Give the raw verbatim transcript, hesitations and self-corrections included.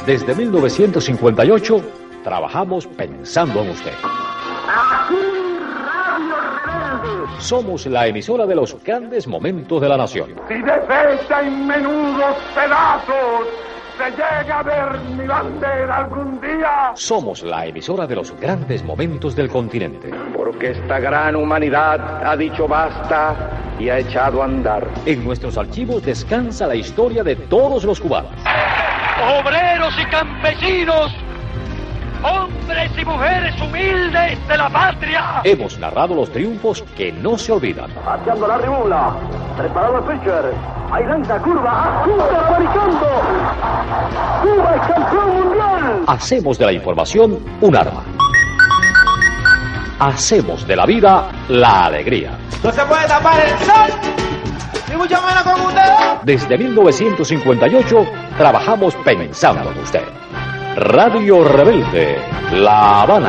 Desde mil novecientos cincuenta y ocho, trabajamos pensando en usted. Aquí Radio Rebelde. Somos la emisora de los grandes momentos de la nación. Si de fecha en menudos pedazos se llega a ver mi bandera algún día. Somos la emisora de los grandes momentos del continente. Porque esta gran humanidad ha dicho basta y ha echado a andar. En nuestros archivos descansa la historia de todos los cubanos. Obreros y campesinos, hombres y mujeres humildes de la patria. Hemos narrado los triunfos que no se olvidan. Haciendo la ribula, preparado el pitcher, ahí lanza curva, Cuba aparicando. Cuba es campeón mundial. Hacemos de la información un arma. Hacemos de la vida la alegría. No se puede tapar el sol, ni mucho menos con un dedo. Desde mil novecientos cincuenta y ocho trabajamos pensando en usted. Radio Rebelde, La Habana.